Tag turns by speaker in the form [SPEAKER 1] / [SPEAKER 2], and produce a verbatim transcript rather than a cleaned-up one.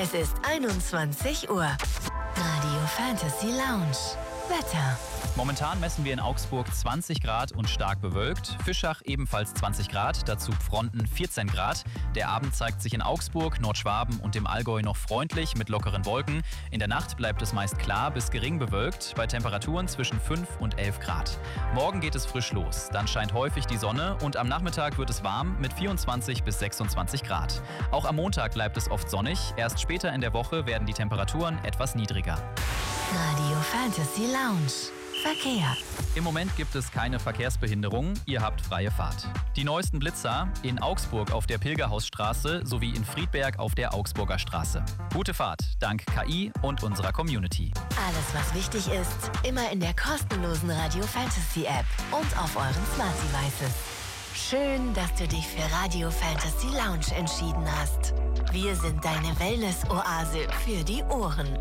[SPEAKER 1] Es ist einundzwanzig Uhr. Radio Fantasy Lounge. Wetter.
[SPEAKER 2] Momentan messen wir in Augsburg zwanzig Grad und stark bewölkt. Fischach ebenfalls zwanzig Grad, dazu Fronten vierzehn Grad. Der Abend zeigt sich in Augsburg, Nordschwaben und dem Allgäu noch freundlich mit lockeren Wolken. In der Nacht bleibt es meist klar bis gering bewölkt, bei Temperaturen zwischen fünf und elf Grad. Morgen geht es frisch los, dann scheint häufig die Sonne und am Nachmittag wird es warm mit vierundzwanzig bis sechsundzwanzig Grad. Auch am Montag bleibt es oft sonnig, erst später in der Woche werden die Temperaturen etwas niedriger.
[SPEAKER 1] Radio Fantasy Lounge. Verkehr.
[SPEAKER 2] Im Moment gibt es keine Verkehrsbehinderung, ihr habt freie Fahrt. Die neuesten Blitzer in Augsburg auf der Pilgerhausstraße sowie in Friedberg auf der Augsburger Straße. Gute Fahrt, dank K I und unserer Community.
[SPEAKER 1] Alles, was wichtig ist, immer in der kostenlosen Radio Fantasy App und auf euren Smart Devices. Schön, dass du dich für Radio Fantasy Lounge entschieden hast. Wir sind deine Wellness-Oase für die Ohren.